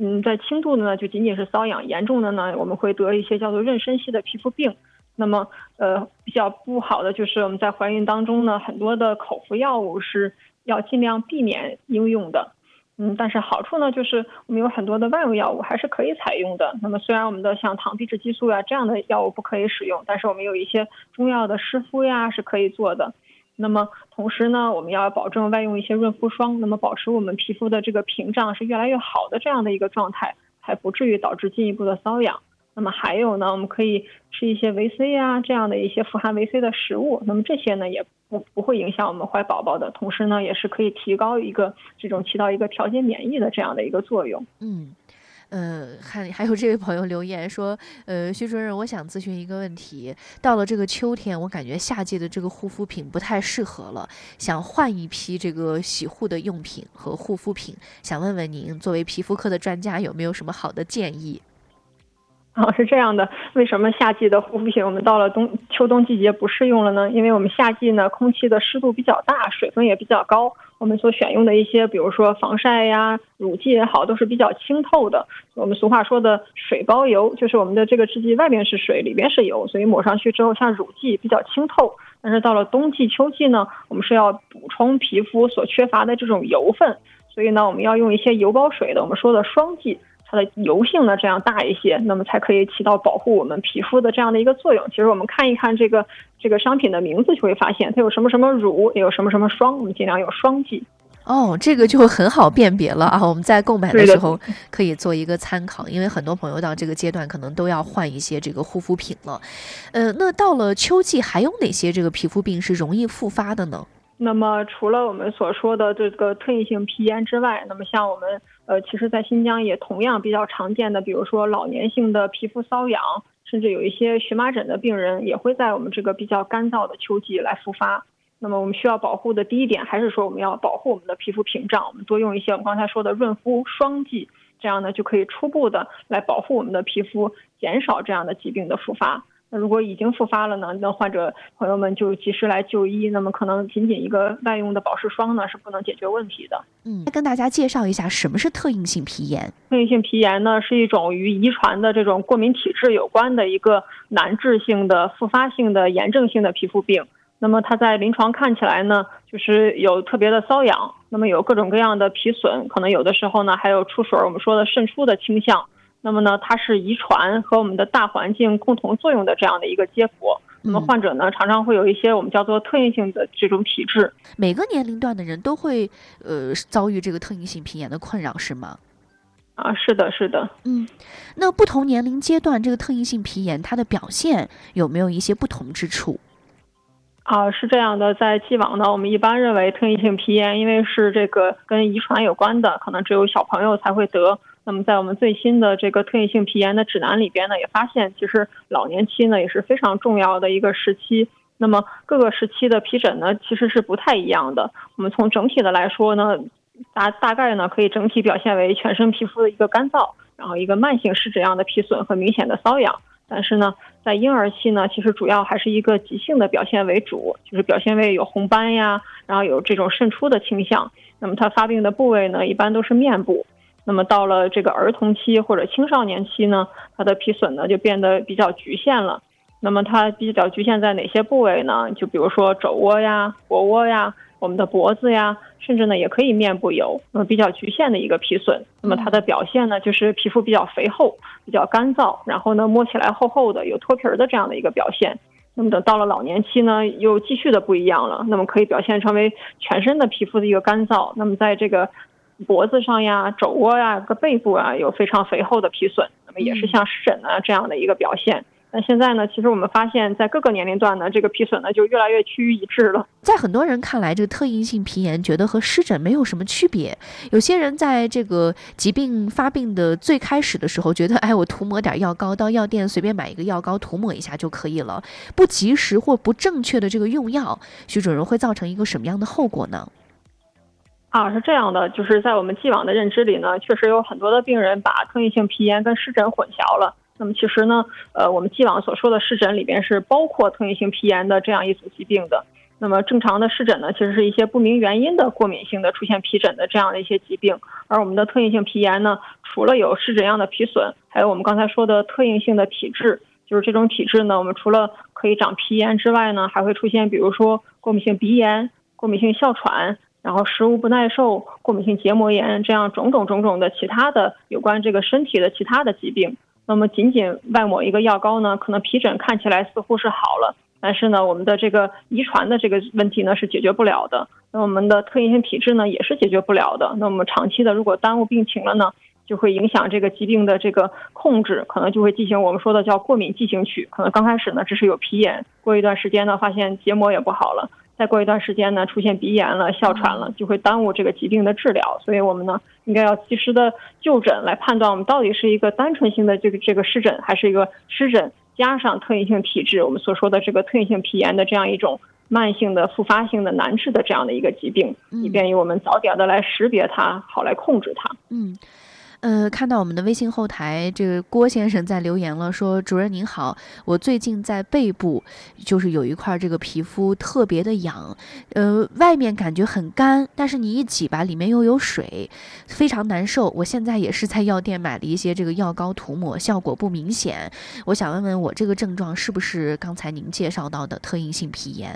在轻度的呢就仅仅是瘙痒，严重的呢我们会得一些叫做妊娠系的皮肤病。那么比较不好的就是我们在怀孕当中呢，很多的口服药物是要尽量避免应用的。但是好处呢，就是我们有很多的外用药物还是可以采用的。那么虽然我们的像糖皮质激素呀这样的药物不可以使用，但是我们有一些中药的湿敷呀是可以做的。那么同时呢，我们要保证外用一些润肤霜，那么保持我们皮肤的这个屏障是越来越好的这样的一个状态，才不至于导致进一步的瘙痒。那么还有呢，我们可以吃一些维 C 呀这样的一些富含维 C 的食物，那么这些呢也不会影响我们怀宝宝的，同时呢也是可以提高起到一个调节免疫的这样的一个作用。 还有这位朋友留言说，徐主任，我想咨询一个问题，到了这个秋天，我感觉夏季的这个护肤品不太适合了，想换一批这个洗护的用品和护肤品，想问问您作为皮肤科的专家有没有什么好的建议？ 是这样的，为什么夏季的护肤品我们到了秋冬季节不适用了呢？因为我们夏季呢空气的湿度比较大，水分也比较高，我们所选用的一些比如说防晒呀、乳剂也好，都是比较清透的。我们俗话说的水包油，就是我们的这个制剂外边是水，里边是油，所以抹上去之后像乳剂比较清透。但是到了冬季秋季呢，我们是要补充皮肤所缺乏的这种油分，所以呢我们要用一些油包水的，我们说的霜剂，它的油性呢这样大一些，那么才可以起到保护我们皮肤的这样的一个作用。其实我们看一看这个商品的名字就会发现，它有什么什么乳，也有什么什么霜，我们尽量用霜剂。 这个就很好辨别了啊！我们在购买的时候可以做一个参考，因为很多朋友到这个阶段可能都要换一些这个护肤品了。那到了秋季还有哪些这个皮肤病是容易复发的呢？ 那么除了我们所说的这个特异性皮炎之外，那么像我们其实在新疆也同样比较常见的，比如说老年性的皮肤瘙痒，甚至有一些荨麻疹的病人也会在我们这个比较干燥的秋季来复发。那么我们需要保护的第一点还是说我们要保护我们的皮肤屏障，我们多用一些我们刚才说的润肤霜剂，这样呢就可以初步的来保护我们的皮肤，减少这样的疾病的复发。那如果已经复发了呢，那患者朋友们就及时来就医，那么可能仅仅一个外用的保湿霜呢是不能解决问题的。 跟大家介绍一下什么是特应性皮炎。 特应性皮炎呢是一种与遗传的这种过敏体质有关的一个难治性的复发性的炎症性的皮肤病。那么它在临床看起来呢，就是有特别的瘙痒，那么有各种各样的皮损，可能有的时候呢还有出水，我们说的渗出的倾向。那么呢，它是遗传和我们的大环境共同作用的这样的一个结果。那么患者呢，常常会有一些我们叫做特应性的这种体质。 每个年龄段的人都会遭遇这个特应性皮炎的困扰，是吗？ 是的，是的。 那不同年龄阶段这个特应性皮炎它的表现有没有一些不同之处？ 是这样的，在既往呢，我们一般认为特应性皮炎因为是这个跟遗传有关的，可能只有小朋友才会得。那么在我们最新的这个特应性皮炎的指南里边呢，也发现其实老年期呢也是非常重要的一个时期。那么各个时期的皮疹呢其实是不太一样的。我们从整体的来说呢，大概呢可以整体表现为全身皮肤的一个干燥，然后一个慢性湿疹样的皮损和明显的瘙痒。但是呢，在婴儿期呢，其实主要还是一个急性的表现为主，就是表现为有红斑呀，然后有这种渗出的倾向。那么它发病的部位呢，一般都是面部。那么到了这个儿童期或者青少年期呢，它的皮损呢就变得比较局限了。那么它比较局限在哪些部位呢？就比如说肘窝呀、脖窝呀、我们的脖子呀，甚至呢也可以面部有比较局限的一个皮损。那么它的表现呢，就是皮肤比较肥厚、比较干燥，然后呢摸起来厚厚的、有脱皮的这样的一个表现。那么等到了老年期呢，又继续的不一样了，那么可以表现成为全身的皮肤的一个干燥。那么在这个脖子上呀、肘窝呀、背部啊有非常肥厚的皮损，那么也是像湿疹啊这样的一个表现。那现在呢，其实我们发现在各个年龄段呢，这个皮损呢就越来越趋于一致了。 在很多人看来，这个特应性皮炎觉得和湿疹没有什么区别。有些人在这个疾病发病的最开始的时候，觉得我涂抹点药膏，到药店随便买一个药膏涂抹一下就可以了。不及时或不正确的这个用药，徐主任会造成一个什么样的后果呢？ 是这样的，就是在我们既往的认知里呢，确实有很多的病人把特应性皮炎跟湿疹混淆了。那么其实呢，我们既往所说的湿疹里边是包括特应性皮炎的这样一组疾病的。 那么正常的湿疹呢，其实是一些不明原因的过敏性的出现皮疹的这样的一些疾病。而我们的特应性皮炎呢，除了有湿疹样的皮损，还有我们刚才说的特应性的体质。就是这种体质呢，我们除了可以长皮炎之外呢，还会出现比如说过敏性鼻炎、过敏性哮喘，然后食物不耐受、过敏性结膜炎，这样种种的其他的有关这个身体的其他的疾病。那么仅外抹一个药膏呢，可能皮疹看起来似乎是好了，但是呢，我们的这个遗传的这个问题呢是解决不了的。那我们的特应性体质呢也是解决不了的。那我们长期的如果耽误病情了呢，就会影响这个疾病的这个控制，可能就会进行我们说的叫过敏进行曲。可能刚开始呢只是有皮炎，过一段时间呢发现结膜也不好了，再过一段时间呢出现鼻炎了、哮喘了，就会耽误这个疾病的治疗。所以我们呢应该要及时的就诊，来判断我们到底是一个单纯性的这个湿疹，还是一个湿疹加上特应性体质，我们所说的这个特应性皮炎的这样一种慢性的复发性的难治的这样的一个疾病，以便于我们早点的来识别它，好来控制它。 看到我们的微信后台，这个郭先生在留言了，说主任您好，我最近在背部就是有一块这个皮肤特别的痒，外面感觉很干，但是你一挤吧，里面又有水，非常难受。我现在也是在药店买了一些这个药膏涂抹，效果不明显。我想问问我这个症状是不是刚才您介绍到的特应性皮炎？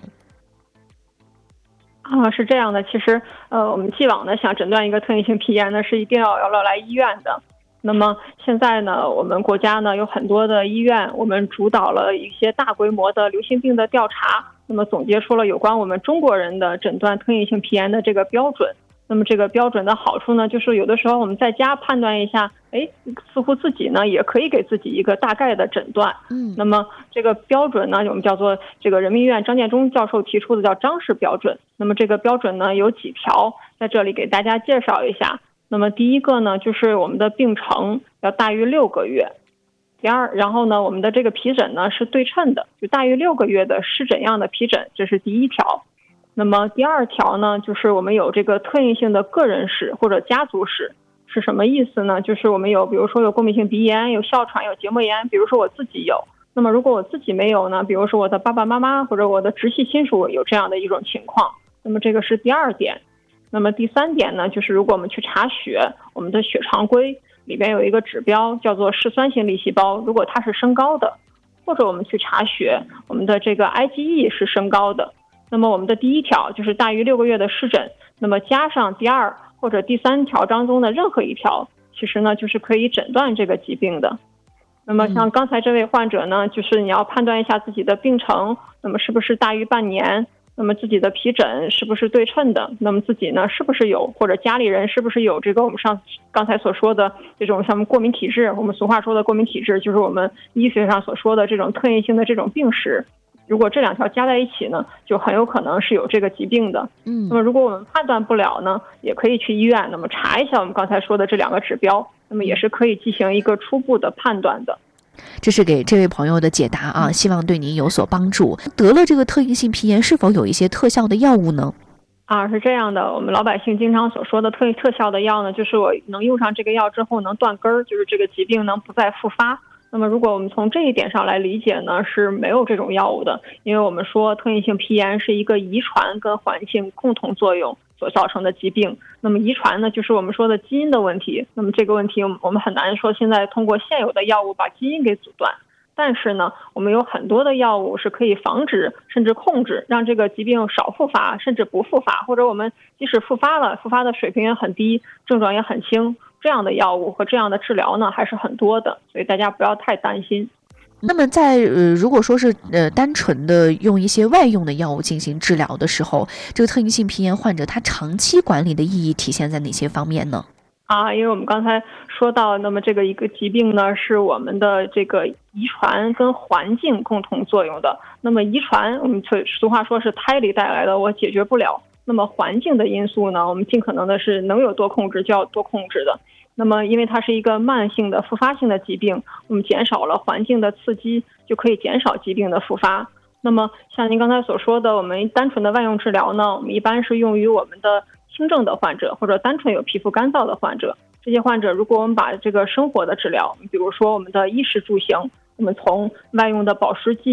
是这样的，其实我们既往呢想诊断一个特应性皮炎呢，是一定要来医院的。那么现在呢，我们国家呢有很多的医院，我们主导了一些大规模的流行病的调查，那么总结出了有关我们中国人的诊断特应性皮炎的这个标准。那么这个标准的好处呢，就是有的时候我们在家判断一下，似乎自己呢也可以给自己一个大概的诊断。那么这个标准呢，我们叫做这个人民医院张建中教授提出的叫张氏标准。那么这个标准呢有几条，在这里给大家介绍一下。那么第一个呢，就是我们的病程要大于6个月。然后呢，我们的这个皮疹呢是对称的，就大于6个月的湿疹样的皮疹，这是第一条。那么第二条呢，就是我们有这个特应性的个人史或者家族史。是什么意思呢？就是我们有比如说有过敏性鼻炎、有哮喘、有结膜炎，比如说我自己有，那么如果我自己没有呢，比如说我的爸爸妈妈或者我的直系亲属有这样的一种情况，那么这个是第二点。那么第三点呢，就是如果我们去查血，我们的血常规里边有一个指标叫做嗜酸性粒细胞，如果它是升高的，或者我们去查血，我们的这个 IgE 是升高的，那么我们的第一条就是大于6个月的湿疹，那么加上第二或者第三条当中的任何一条，其实呢就是可以诊断这个疾病的。那么像刚才这位患者呢，就是你要判断一下自己的病程，那么是不是大于半年，那么自己的皮疹是不是对称的，那么自己呢是不是有，或者家里人是不是有这个我们刚才所说的这种像过敏体质，我们俗话说的过敏体质，就是我们医学上所说的这种特应性的这种病史。如果这两条加在一起呢，就很有可能是有这个疾病的。那么如果我们判断不了呢，也可以去医院，那么查一下我们刚才说的这2个指标，那么也是可以进行一个初步的判断的。 这是给这位朋友的解答啊，希望对您有所帮助。得了这个特应性皮炎，是否有一些特效的药物呢？ 是这样的，我们老百姓经常所说的特效的药呢，就是我能用上这个药之后能断根儿，就是这个疾病能不再复发。那么如果我们从这一点上来理解呢，是没有这种药物的，因为我们说特应性皮炎是一个遗传跟环境共同作用所造成的疾病。那么遗传呢，就是我们说的基因的问题，那么这个问题我们很难说现在通过现有的药物把基因给阻断，但是呢，我们有很多的药物是可以防止甚至控制让这个疾病少复发甚至不复发，或者我们即使复发了，复发的水平也很低，症状也很轻，这样的药物和这样的治疗呢还是很多的，所以大家不要太担心。 那么在如果说是单纯的用一些外用的药物进行治疗的时候，这个特应性皮炎患者他长期管理的意义体现在哪些方面呢？ 因为我们刚才说到，那么这个一个疾病呢是我们的这个遗传跟环境共同作用的。那么遗传我们俗话说是胎里带来的，我解决不了。那么环境的因素呢，我们尽可能的是能有多控制就要多控制的。那么因为它是一个慢性的复发性的疾病，我们减少了环境的刺激，就可以减少疾病的复发。那么像您刚才所说的，我们单纯的外用治疗呢，我们一般是用于我们的轻症的患者或者单纯有皮肤干燥的患者。这些患者如果我们把这个生活的治疗，比如说我们的衣食住行，我们从外用的保湿剂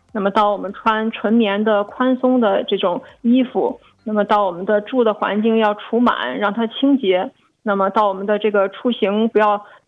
那么到我们穿纯棉的宽松的这种衣服，那么到我们的住的环境要除螨，让它清洁。那么到我们的这个出行不要